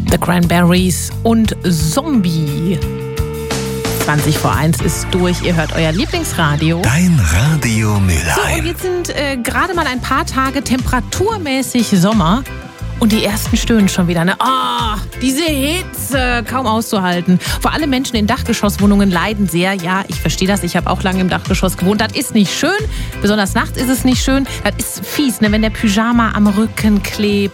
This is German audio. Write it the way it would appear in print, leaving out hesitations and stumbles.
The Cranberries und Zombie. 20 vor 1 ist durch. Ihr hört euer Lieblingsradio. Dein Radio Mülheim. So, und jetzt sind gerade mal ein paar Tage temperaturmäßig Sommer. Und die ersten stöhnen schon wieder. Ne? Oh, diese Hitze, kaum auszuhalten. Vor allem Menschen in Dachgeschosswohnungen leiden sehr. Ja, ich verstehe das. Ich habe auch lange im Dachgeschoss gewohnt. Das ist nicht schön. Besonders nachts ist es nicht schön. Das ist fies, ne? Wenn der Pyjama am Rücken klebt.